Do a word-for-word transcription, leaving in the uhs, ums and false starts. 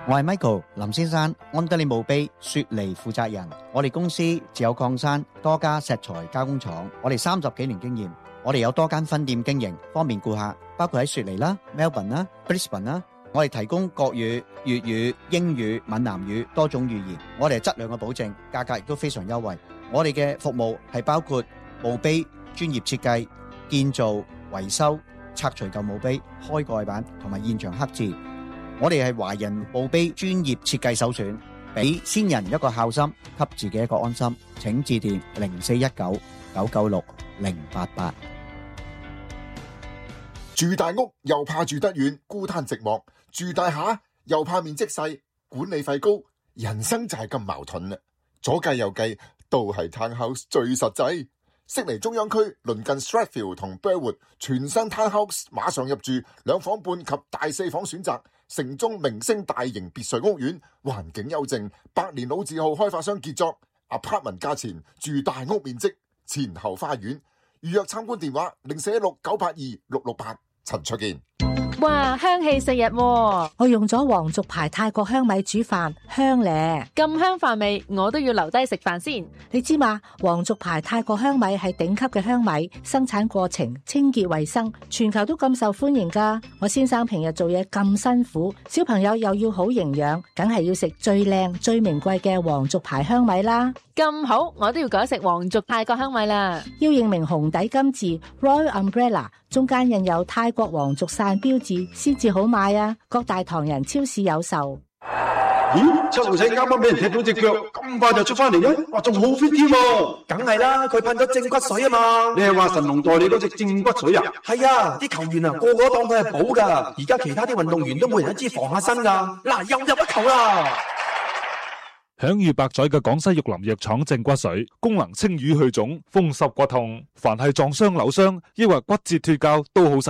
我係 Michael 林先生，安德利墓碑雪梨負責人。我哋公司自有礦山，多家石材加工廠，我哋三十幾年經驗，我哋有多間分店經營，方便顧客，包括喺雪梨啦、Melbourne 啦、Brisbane 啦。我哋提供國語、粵語、英語、閩南語多種語言，我哋係質量嘅保證，價格亦都非常優惠。我哋嘅服務係包括墓碑專業設計、建造、維修、拆除舊墓碑、開蓋板同埋現場刻字。我哋係華人墓碑專業設計首選，俾先人一個孝心，給自己一個安心。請致電零四一九九九六零八八。 住大屋又怕住得遠，孤單寂寞；住大廈又怕面積細，管理費高。人生就係咁矛盾啦，左計右計，都係 townhouse 最實際。悉尼中央區鄰近 Strathfield 同 Burwood， 全新 townhouse 馬上入住，兩房半及大四房選擇。城中明星大型別墅屋苑，環境幽靜，百年老字號開發商傑作 apartment 價錢，住大屋面積，前後花園。預約參觀電話零四一六九八二六六八。陳卓健。 哇，香氣四溢喎！ 我用咗皇族牌泰國香米煮飯，香咧。 咁香飯味，我都要留低食飯先。 你知嘛？皇族牌泰國香米係頂級嘅香米，生產過程清潔衛生，全球都咁受歡迎噶。我先生平日做嘢咁辛苦，小朋友又要好營養，梗係要食最靚最名貴嘅皇族牌香米啦。 咁好，我都要改食皇族泰國香米啦。 要認明紅底金字 Royal Umbrella， 中間印有泰國皇族傘標誌先至好買啊！各大唐人超市有售。 咦，七號仔啱啱俾人踢到隻腳，咁快就出翻嚟嘅？哇，仲好 fit 添喎！ 梗係啦，佢噴咗正骨水啊嘛！ 你係話神龍代理嗰隻正骨水啊？ 係啊，啲球員啊個個當佢係寶噶，而家其他啲運動員都冇人一支防下身噶。嗱，又入一球啦！ 享譽百載嘅廣西玉林藥廠正骨水，功能清瘀去腫、風濕骨痛，凡係撞傷扭傷，抑或骨折脫臼都好使。